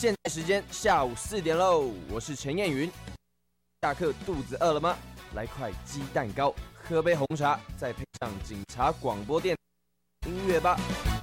现在时间下午4点喽，我是陈彦云。下课肚子饿了吗？来块鸡蛋糕，喝杯红茶，再配上警察广播电音乐吧。